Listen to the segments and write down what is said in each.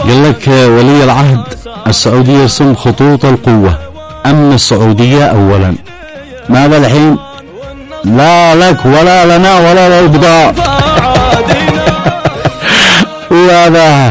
قال لك ولي العهد السعودية يرسم خطوط القوة. أمن السعودية أولا. ماذا الحين؟ لا لك ولا لنا ولا للبضاع. وهذا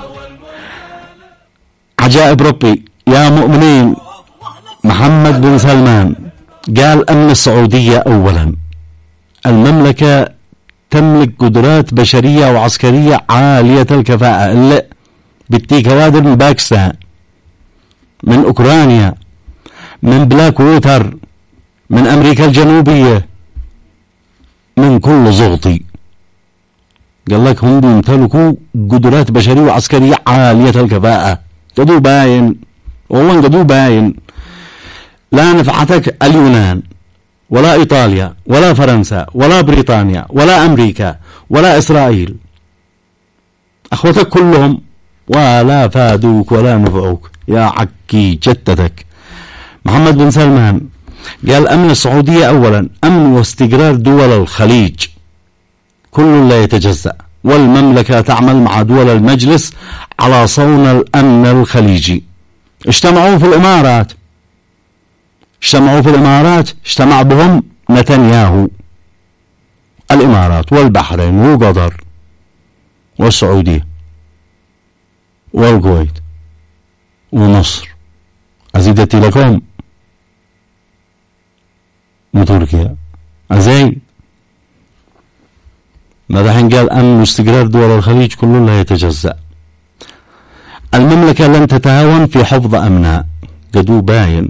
عجائب ربي يا مؤمنين. محمد بن سلمان قال أمن السعودية أولا. المملكة تملك قدرات بشرية وعسكرية عالية الكفاءة. اللي بدي كوادر من باكستان، من أوكرانيا، من بلاك ووتر، من أمريكا الجنوبية، من كل زغطي. قال لك هم بيمتلكوا قدرات بشرية وعسكرية عالية الكفاءة. قدو باين والله، قدو باين. لا نفعتك اليونان ولا إيطاليا ولا فرنسا ولا بريطانيا ولا أمريكا ولا إسرائيل، أخوتك كلهم ولا فادوك ولا نفعوك يا عكي جدتك. محمد بن سلمان قال أمن السعودية أولا. أمن واستقرار دول الخليج كل لا يتجزأ، والمملكة تعمل مع دول المجلس على صون الأمن الخليجي. اجتمعوا في الإمارات، اجتمع بهم نتنياهو. الإمارات والبحرين وقطر والسعودية والكويت ومصر، أزيدتي لكم وتركيا أزاي. ماذا حين قال أمن واستقرار دول الخليج كله لا يتجزأ. المملكة لن تتهاون في حفظ أمنها، قدو باين،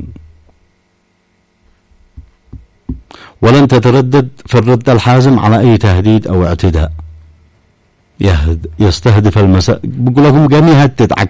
ولن تتردد في الرد الحازم على أي تهديد أو اعتداء يستهدف بقول لكم قامي هتت